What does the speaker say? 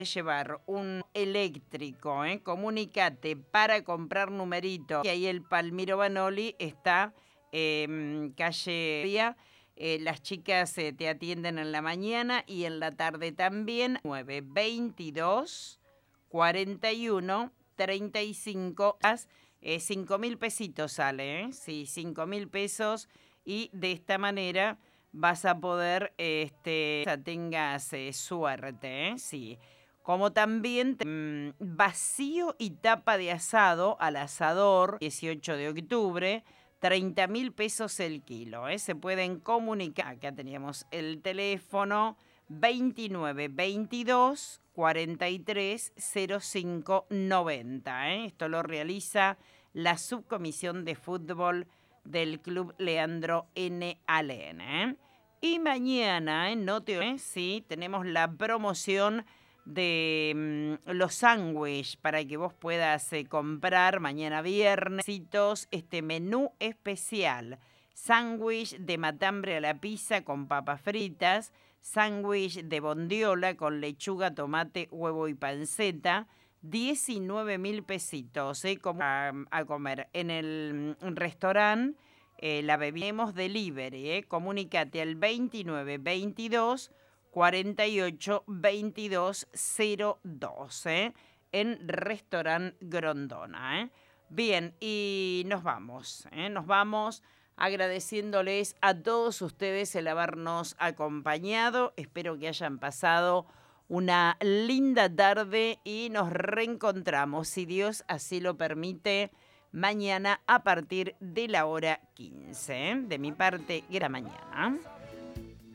llevar un eléctrico, comunicate para comprar numerito. Y ahí el Palmiro Banoli está calle Vía. Las chicas te atienden en la mañana y en la tarde también. 9 22 41 35. 5.000 pesitos sale, sí, 5.000 pesos. Y de esta manera vas a poder, tengas suerte, sí. Como también vacío y tapa de asado al asador, 18 de octubre, 30.000 pesos el kilo. Se pueden comunicar. Acá teníamos el teléfono 29 22 43 05 90. Esto lo realiza la subcomisión de fútbol del Club Leandro N. Alén. Y mañana, sí, tenemos la promoción de los sándwiches para que vos puedas comprar mañana viernes este menú especial. Sándwich de matambre a la pizza con papas fritas, sándwich de bondiola con lechuga, tomate, huevo y panceta, 19.000 pesitos a comer en el restaurante. La bebemos delivery, comunícate al 29 22 48 22 02, en Restaurant Grondona. Bien, y nos vamos, agradeciéndoles a todos ustedes el habernos acompañado. Espero que hayan pasado una linda tarde y nos reencontramos, si Dios así lo permite, mañana a partir de la hora 15. De mi parte, gran mañana.